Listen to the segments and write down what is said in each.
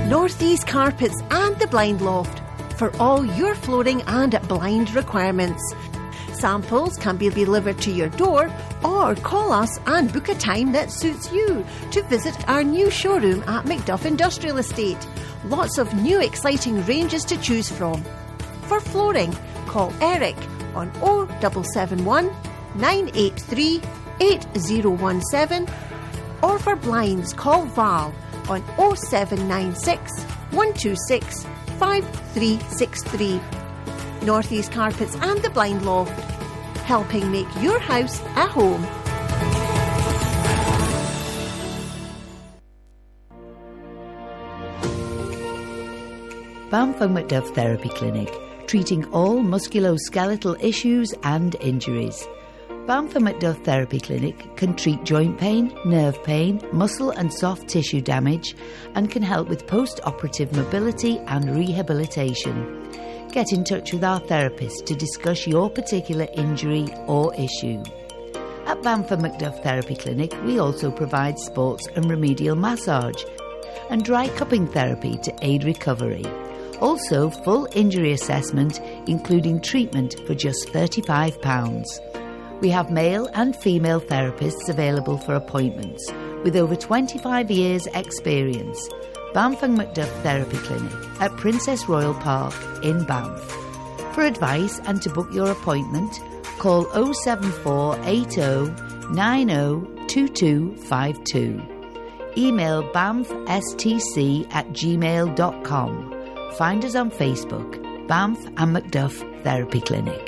Northeast Carpets and the Blind Loft for all your flooring and blind requirements. Samples can be delivered to your door or call us and book a time that suits you to visit our new showroom at Macduff Industrial Estate. Lots of new exciting ranges to choose from. For flooring, call Eric on 0771 983 8017, or for blinds, call Val on 0796 126 5363. Northeast Carpets and the Blind Loft, helping make your house a home. Banff and Macduff Therapy Clinic, treating all musculoskeletal issues and injuries. Banff and Macduff Therapy Clinic can treat joint pain, nerve pain, muscle and soft tissue damage, and can help with post-operative mobility and rehabilitation. Get in touch with our therapist to discuss your particular injury or issue. At Banff and Macduff Therapy Clinic, we also provide sports and remedial massage and dry cupping therapy to aid recovery. Also, full injury assessment, including treatment for just £35. We have male and female therapists available for appointments with over 25 years' experience. Banff and Macduff Therapy Clinic at Princess Royal Park in Banff. For advice and to book your appointment, call 07480 902252. Email banffstc@gmail.com. Find us on Facebook, Banff and Macduff Therapy Clinic.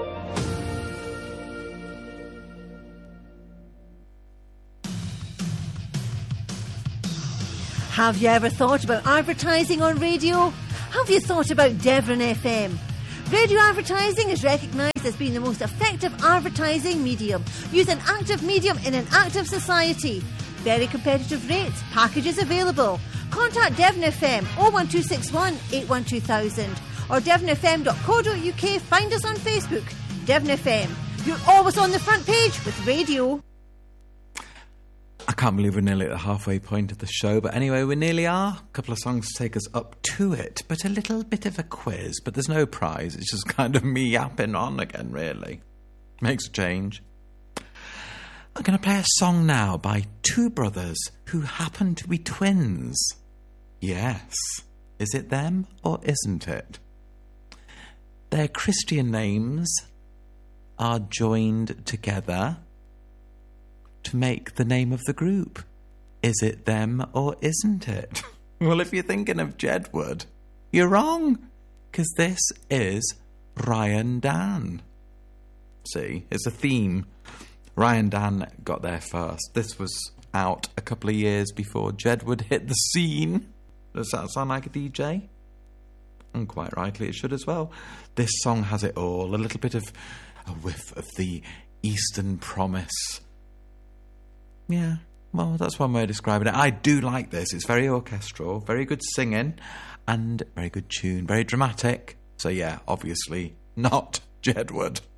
Have you ever thought about advertising on radio? Have you thought about Devon FM? Radio advertising is recognised as being the most effective advertising medium. Use an active medium in an active society. Very competitive rates, packages available. Contact Devon FM 01261 812,000 or devonfm.co.uk. Find us on Facebook. Devon FM. You're always on the front page with radio. I can't believe we're nearly at the halfway point of the show, but anyway, we nearly are. A couple of songs to take us up to it, but a little bit of a quiz. But there's no prize, it's just kind of me yapping on again, really. Makes a change. I'm going to play a song now by two brothers who happen to be twins. Yes. Is it them or isn't it? Their Christian names are joined together to make the name of the group. Is it them or isn't it? Well, if you're thinking of Jedward, you're wrong, because this is Ryan Dan. See, it's a theme. Ryan Dan got there first. This was out a couple of years before Jedward hit the scene. Does that sound like a DJ? And quite rightly it should as well. This song has it all. A little bit of a whiff of the Eastern Promise. Yeah, well, that's one way of describing it. I do like this. It's very orchestral, very good singing, and very good tune, very dramatic. So yeah, obviously not Jedward.